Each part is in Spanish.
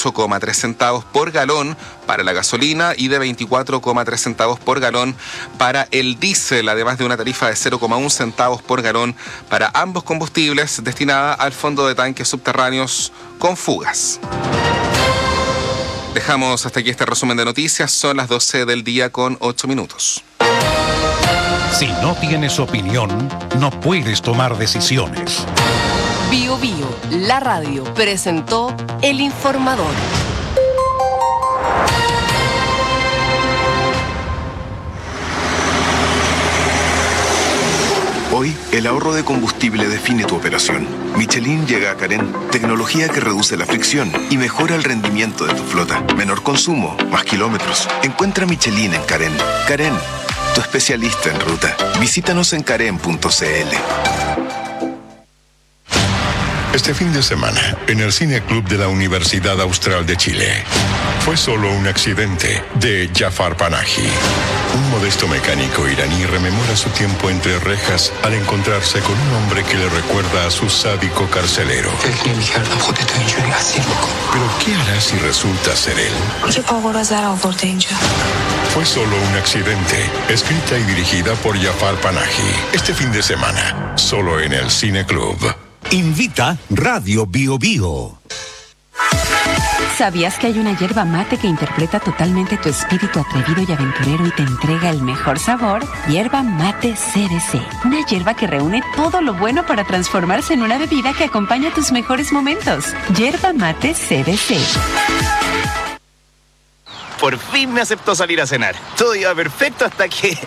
18,3 centavos por galón para la gasolina y de 24,3 centavos por galón para el diésel, además de una tarifa de 0,1 centavos por galón para ambos combustibles destinada al fondo de tanques subterráneos con fugas. Dejamos hasta aquí este resumen de noticias. Son las 12 del día con 8 minutos. Si no tienes opinión, no puedes tomar decisiones. Bio Bio, la radio, presentó El Informador. Hoy, el ahorro de combustible define tu operación. Michelin llega a Carén, tecnología que reduce la fricción y mejora el rendimiento de tu flota. Menor consumo, más kilómetros. Encuentra Michelin en Carén. Carén, tu especialista en ruta. Visítanos en carén.cl. Este fin de semana, en el Cine Club de la Universidad Austral de Chile, fue solo un accidente de Jafar Panahi. Un modesto mecánico iraní rememora su tiempo entre rejas al encontrarse con un hombre que le recuerda a su sádico carcelero. Pero ¿qué hará si resulta ser él? Fue solo un accidente, escrita y dirigida por Jafar Panahi. Este fin de semana, solo en el Cine Club. Invita Radio Bio Bio. ¿Sabías que hay una yerba mate que interpreta totalmente tu espíritu atrevido y aventurero y te entrega el mejor sabor? Yerba mate CBC. Una yerba que reúne todo lo bueno para transformarse en una bebida que acompaña tus mejores momentos. Yerba mate CBC. Por fin me aceptó salir a cenar. Todo iba perfecto hasta que...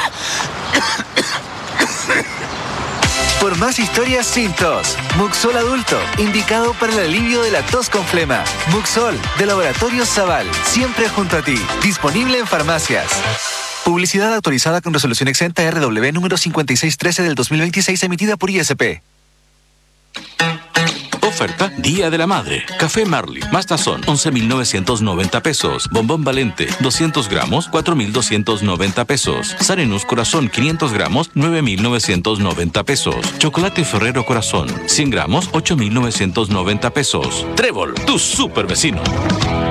Por más historias sin tos. Muxol Adulto, indicado para el alivio de la tos con flema. Muxol, de Laboratorios Zaval, siempre junto a ti. Disponible en farmacias. Publicidad autorizada con resolución exenta RW número 5613 del 2026 emitida por ISP. Oferta Día de la Madre. Café Marley, más tazón, 11.990 pesos. Bombón Valente, 200 gramos, 4.290 pesos. Sarenus Corazón, 500 gramos, 9.990 pesos. Chocolate Ferrero Corazón, 100 gramos, 8.990 pesos. Trébol, tu super vecino.